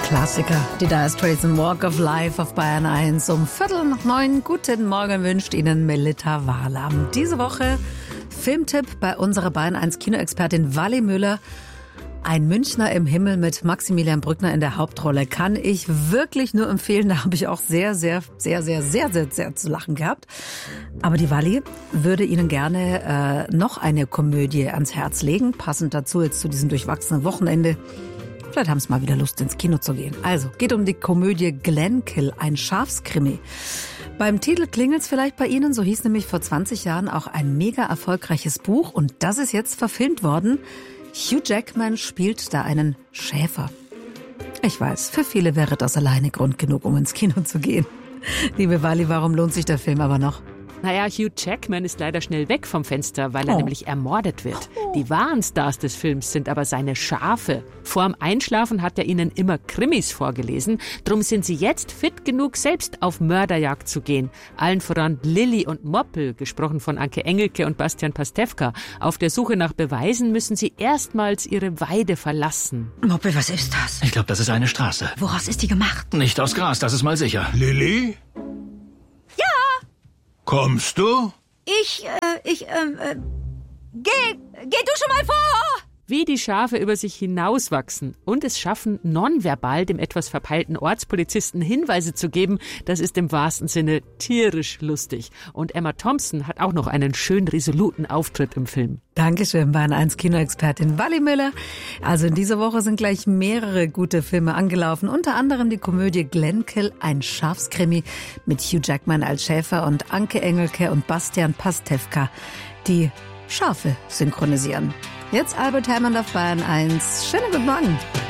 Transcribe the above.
Klassiker. Die Dire Straits und Walk of Life auf Bayern 1 um 8:45. Guten Morgen wünscht Ihnen Melita Wahlam. Diese Woche Filmtipp bei unserer Bayern 1 Kinoexpertin Wally Müller. Ein Münchner im Himmel mit Maximilian Brückner in der Hauptrolle. Kann ich wirklich nur empfehlen. Da habe ich auch sehr zu lachen gehabt. Aber die Wally würde Ihnen gerne noch eine Komödie ans Herz legen. Passend dazu jetzt zu diesem durchwachsenen Wochenende. Vielleicht haben Sie mal wieder Lust, ins Kino zu gehen. Also, geht um die Komödie Glenkill, ein Schafskrimi. Beim Titel klingelt's vielleicht bei Ihnen. So hieß nämlich vor 20 Jahren auch ein mega erfolgreiches Buch. Und das ist jetzt verfilmt worden. Hugh Jackman spielt da einen Schäfer. Ich weiß, für viele wäre das alleine Grund genug, um ins Kino zu gehen. Liebe Wally, warum lohnt sich der Film aber noch? Naja, Hugh Jackman ist leider schnell weg vom Fenster, weil er nämlich ermordet wird. Die wahren Stars des Films sind aber seine Schafe. Vorm Einschlafen hat er ihnen immer Krimis vorgelesen. Drum sind sie jetzt fit genug, selbst auf Mörderjagd zu gehen. Allen voran Lilly und Moppel, gesprochen von Anke Engelke und Bastian Pastewka. Auf der Suche nach Beweisen müssen sie erstmals ihre Weide verlassen. Moppel, was ist das? Ich glaube, das ist eine Straße. Woraus ist die gemacht? Nicht aus Gras, das ist mal sicher. Lilly? Kommst du? Geh du schon mal vor! Wie die Schafe über sich hinauswachsen und es schaffen, nonverbal dem etwas verpeilten Ortspolizisten Hinweise zu geben, das ist im wahrsten Sinne tierisch lustig. Und Emma Thompson hat auch noch einen schön resoluten Auftritt im Film. Dankeschön, Bayern 1 Kinoexpertin Wally Müller. Also in dieser Woche sind gleich mehrere gute Filme angelaufen. Unter anderem die Komödie Glenkill, ein Schafskrimi mit Hugh Jackman als Schäfer und Anke Engelke und Bastian Pastewka, die Schafe synchronisieren. Jetzt Albert Hammond auf Bayern 1. Schönen guten Morgen.